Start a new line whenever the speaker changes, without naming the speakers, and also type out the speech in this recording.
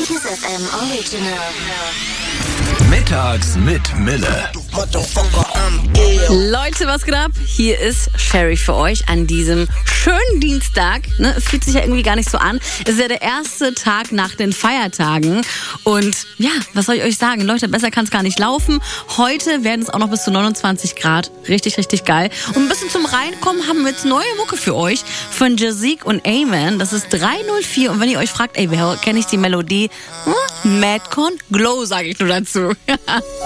Kiss FM Original.
Mittags mit Mille.
Leute, was geht ab? Hier ist Sherry für euch an diesem schönen Dienstag. Ne, es fühlt sich ja irgendwie gar nicht so an. Es ist ja der erste Tag nach den Feiertagen. Und ja, was soll ich euch sagen? Leute, besser kann es gar nicht laufen. Heute werden es auch noch bis zu 29 Grad. Richtig, richtig geil. Und ein bisschen zum Reinkommen haben wir jetzt neue Mucke für euch von Jazik und Amen. Das ist 304. Und wenn ihr euch fragt, ey, wer kenne ich die Melodie? Madcon Glow, sage ich nur dazu.